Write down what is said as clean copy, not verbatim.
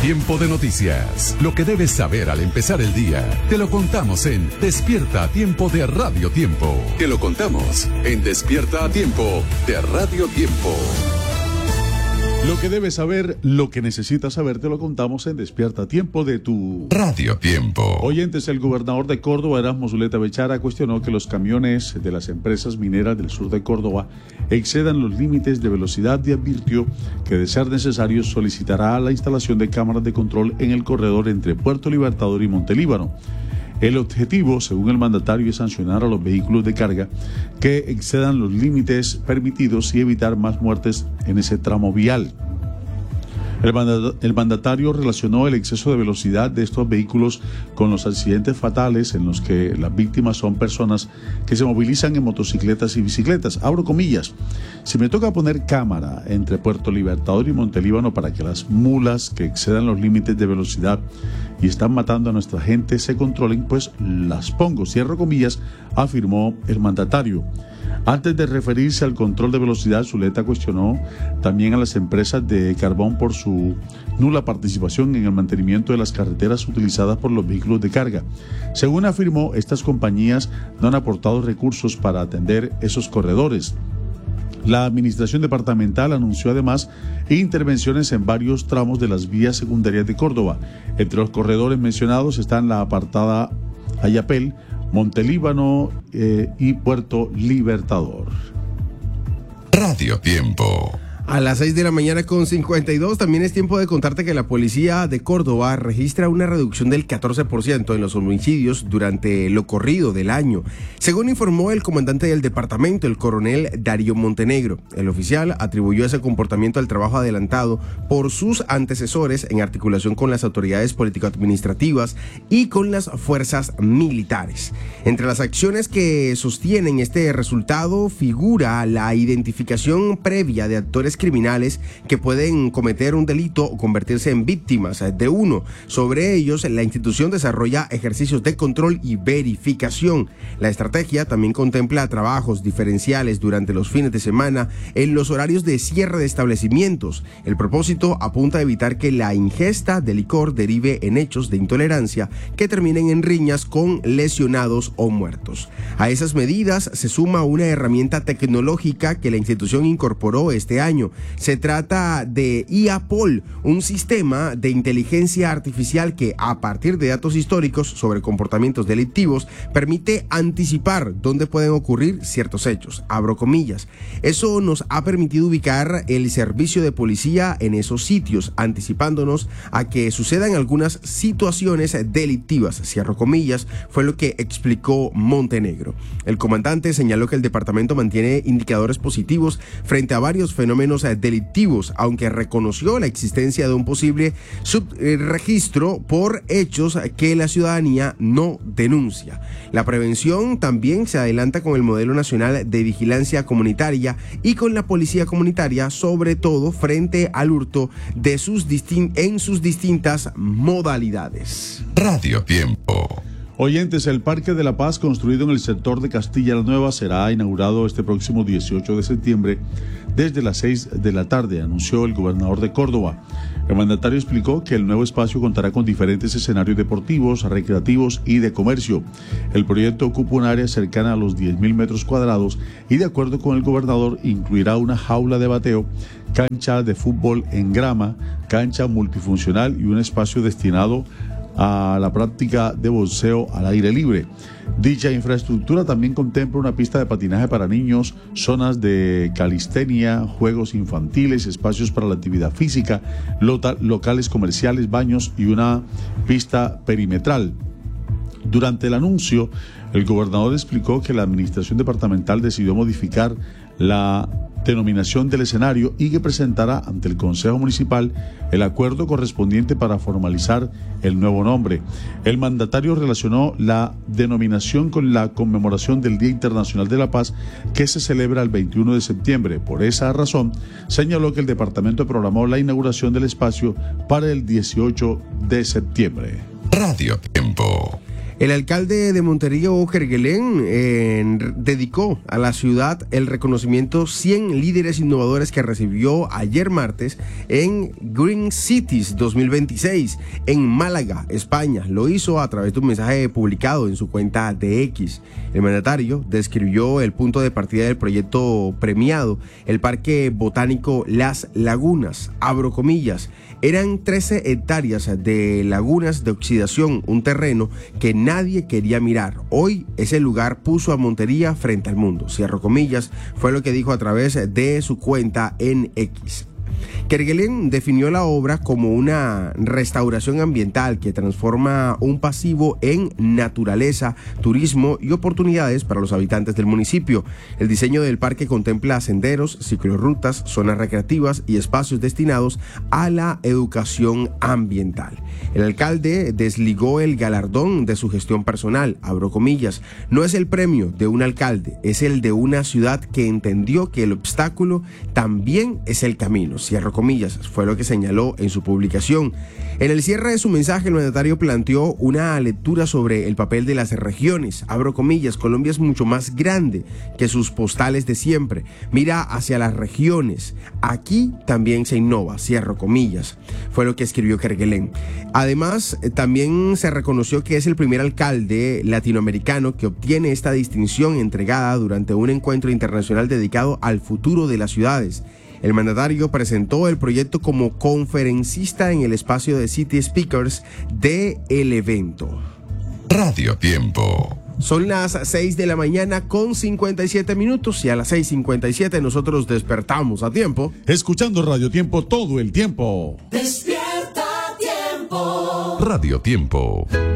Tiempo de noticias. Lo que debes saber al empezar el día. Te lo contamos en Despierta a Tiempo de Radio Tiempo. Te lo contamos en Despierta a Tiempo de Radio Tiempo. Lo que debes saber, lo que necesitas saber, te lo contamos en Despierta a Tiempo de tu Radio Tiempo. Oyentes, el gobernador de Córdoba, Erasmo Zuleta Bechara, cuestionó que los camiones de las empresas mineras del sur de Córdoba excedan los límites de velocidad y advirtió que, de ser necesario, solicitará la instalación de cámaras de control en el corredor entre Puerto Libertador y Montelíbano. El objetivo, según el mandatario, es sancionar a los vehículos de carga que excedan los límites permitidos y evitar más muertes en ese tramo vial. El mandatario relacionó el exceso de velocidad de estos vehículos con los accidentes fatales en los que las víctimas son personas que se movilizan en motocicletas y bicicletas. Abro comillas: si me toca poner cámara entre Puerto Libertador y Montelíbano para que las mulas que excedan los límites de velocidad y están matando a nuestra gente se controlen, pues las pongo, cierro comillas, afirmó el mandatario. Antes de referirse al control de velocidad, Zuleta cuestionó también a las empresas de carbón por su nula participación en el mantenimiento de las carreteras utilizadas por los vehículos de carga. Según afirmó, estas compañías no han aportado recursos para atender esos corredores. La administración departamental anunció además intervenciones en varios tramos de las vías secundarias de Córdoba. Entre los corredores mencionados están la apartada Ayapel, Montelíbano y Puerto Libertador. Radio Tiempo. A las 6 de la mañana con 52, también es tiempo de contarte que la policía de Córdoba registra una reducción del 14% en los homicidios durante lo corrido del año, según informó el comandante del departamento, el coronel Darío Montenegro. El oficial atribuyó ese comportamiento al trabajo adelantado por sus antecesores en articulación con las autoridades político-administrativas y con las fuerzas militares. Entre las acciones que sostienen este resultado figura la identificación previa de actores criminales que pueden cometer un delito o convertirse en víctimas de uno. Sobre ellos, la institución desarrolla ejercicios de control y verificación. La estrategia también contempla trabajos diferenciales durante los fines de semana en los horarios de cierre de establecimientos. El propósito apunta a evitar que la ingesta de licor derive en hechos de intolerancia que terminen en riñas con lesionados o muertos. A esas medidas se suma una herramienta tecnológica que la institución incorporó este año. Se trata de IAPOL, un sistema de inteligencia artificial que, a partir de datos históricos sobre comportamientos delictivos, permite anticipar dónde pueden ocurrir ciertos hechos. Abro comillas. Eso nos ha permitido ubicar el servicio de policía en esos sitios, anticipándonos a que sucedan algunas situaciones delictivas. Cierro comillas, fue lo que explicó Montenegro. El comandante señaló que el departamento mantiene indicadores positivos frente a varios fenómenos delictivos, aunque reconoció la existencia de un posible subregistro por hechos que la ciudadanía no denuncia. La prevención también se adelanta con el modelo nacional de vigilancia comunitaria y con la policía comunitaria, sobre todo frente al hurto de en sus distintas modalidades. Radio Tiempo. Oyentes, el Parque de la Paz, construido en el sector de Castilla la Nueva, será inaugurado este próximo 18 de septiembre desde las 6 de la tarde, anunció el gobernador de Córdoba. El mandatario explicó que el nuevo espacio contará con diferentes escenarios deportivos, recreativos y de comercio. El proyecto ocupa un área cercana a los 10.000 metros cuadrados y, de acuerdo con el gobernador, incluirá una jaula de bateo, cancha de fútbol en grama, cancha multifuncional y un espacio destinado a la práctica de boxeo al aire libre. Dicha infraestructura también contempla una pista de patinaje para niños, zonas de calistenia, juegos infantiles, espacios para la actividad física, locales comerciales, baños y una pista perimetral. Durante el anuncio, el gobernador explicó que la administración departamental decidió modificar la denominación del escenario y que presentará ante el Consejo Municipal el acuerdo correspondiente para formalizar el nuevo nombre. El mandatario relacionó la denominación con la conmemoración del Día Internacional de la Paz, que se celebra el 21 de septiembre. Por esa razón, señaló que el departamento programó la inauguración del espacio para el 18 de septiembre. Radio Tiempo. El alcalde de Montería, Kerguelen, dedicó a la ciudad el reconocimiento 100 líderes innovadores que recibió ayer martes en Green Cities 2026 en Málaga, España. Lo hizo a través de un mensaje publicado en su cuenta de X. El mandatario describió el punto de partida del proyecto premiado, el Parque Botánico Las Lagunas, abro comillas. Eran 13 hectáreas de lagunas de oxidación, un terreno que nadie quería mirar. Hoy ese lugar puso a Montería frente al mundo. Cierro comillas, fue lo que dijo a través de su cuenta en X. Kerguelen definió la obra como una restauración ambiental que transforma un pasivo en naturaleza, turismo y oportunidades para los habitantes del municipio. El diseño del parque contempla senderos, ciclorrutas, zonas recreativas y espacios destinados a la educación ambiental. El alcalde desligó el galardón de su gestión personal, abro comillas. No es el premio de un alcalde, es el de una ciudad que entendió que el obstáculo también es el camino. Cierro comillas, fue lo que señaló en su publicación. En el cierre de su mensaje, el mandatario planteó una lectura sobre el papel de las regiones. Abro comillas, Colombia es mucho más grande que sus postales de siempre. Mira hacia las regiones. Aquí también se innova. Cierro comillas. Fue lo que escribió Kerguelen. Además, también se reconoció que es el primer alcalde latinoamericano que obtiene esta distinción entregada durante un encuentro internacional dedicado al futuro de las ciudades. El mandatario presentó el proyecto como conferencista en el espacio de City Speakers del evento. Radio Tiempo. Son las 6 de la mañana con 57 minutos y a las 6:57 nosotros despertamos a tiempo. Escuchando Radio Tiempo todo el tiempo. Despierta a tiempo. Radio Tiempo.